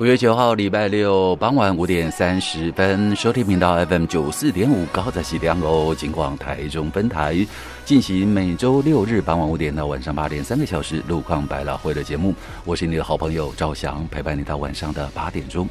5月9号礼拜六傍晚5点30分，收听频道 FM 94.5高在西两楼警广台中分台进行每周6日傍晚5点到晚上8点3个小时路况百老汇的节目。我是你的好朋友赵翔，陪伴你到晚上的8点钟。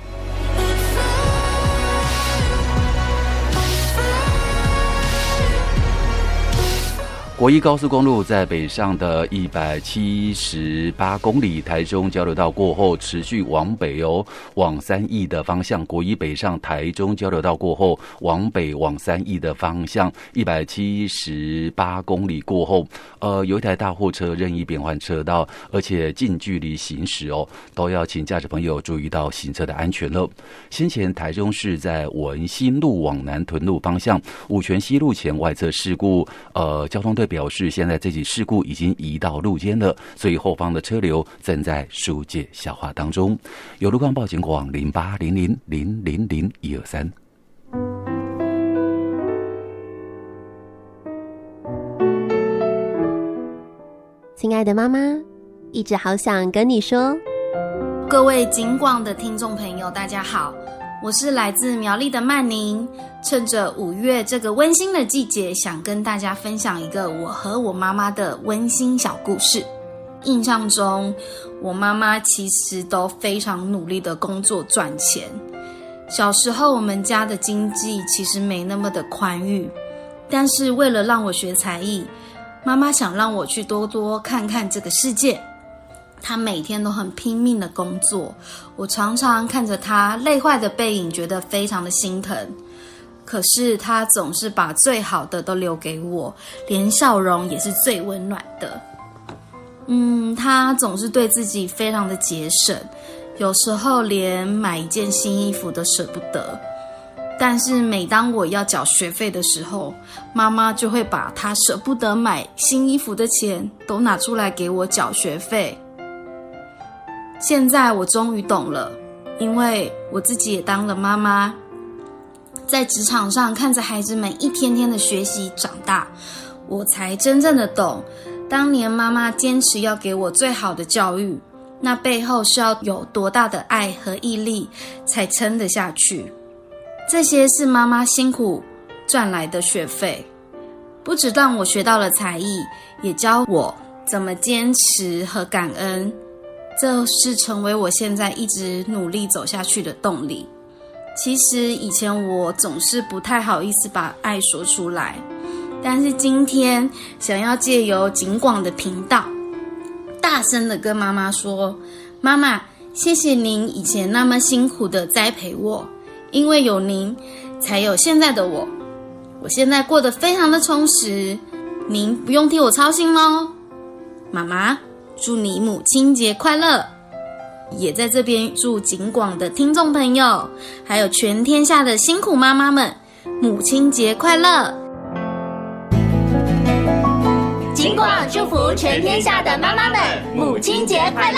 国一高速公路在北上的178公里，台中交流道过后持续往北往3义的方向。国一北上台中交流道过后往北往3义的方向，178公里过后，有一台大货车任意变换车道，而且近距离行驶都要请驾驶朋友注意到行车的安全了。先前台中市在文心路往南屯路方向五权西路前外侧事故，交通队表示，现在这起事故已经移到路肩了，所以后方的车流正在疏解消化当中。有路况报警广0800000123。 亲爱的妈妈，一直好想跟你说， 各位警广的听众朋友，大家好，我是来自苗栗的曼宁。趁着5月这个温馨的季节，想跟大家分享一个我和我妈妈的温馨小故事。印象中，我妈妈其实都非常努力的工作赚钱。小时候我们家的经济其实没那么的宽裕，但是为了让我学才艺，妈妈想让我去多多看看这个世界。他每天都很拼命的工作，我常常看着他累坏的背影，觉得非常的心疼。可是他总是把最好的都留给我，连笑容也是最温暖的。他总是对自己非常的节省，有时候连买一件新衣服都舍不得。但是每当我要缴学费的时候，妈妈就会把她舍不得买新衣服的钱都拿出来给我缴学费。现在我终于懂了，因为我自己也当了妈妈，在职场上看着孩子们一天天的学习长大，我才真正的懂，当年妈妈坚持要给我最好的教育，那背后是要有多大的爱和毅力才撑得下去。这些是妈妈辛苦赚来的学费，不只让我学到了才艺，也教我怎么坚持和感恩，这是成为我现在一直努力走下去的动力。其实以前我总是不太好意思把爱说出来，但是今天想要借由警广的频道，大声的跟妈妈说，妈妈，谢谢您以前那么辛苦的栽培我，因为有您才有现在的我，我现在过得非常的充实，您不用替我操心咯。妈妈，祝你母亲节快乐！也在这边祝警广的听众朋友，还有全天下的辛苦妈妈们，母亲节快乐！ 警广祝福全天下的妈妈们，母亲节快乐！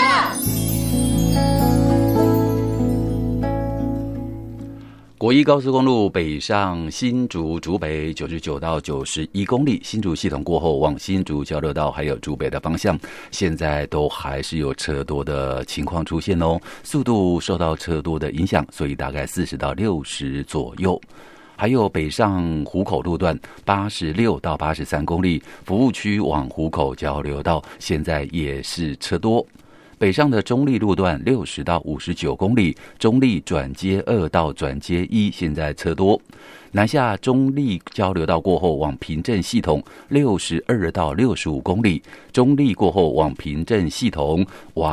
国一高速公路北上新竹竹北99到91公里，新竹系统过后往新竹交流道还有竹北的方向，现在都还是有车多的情况出现速度受到车多的影响，所以大概40到60左右。还有北上湖口路段86到83公里，服务区往湖口交流道现在也是车多。北上的中立路段60到59公里，中立转接2到转接1现在车多。南下中立交流道过后往平镇系统62到65公里，中立过后往平镇系统往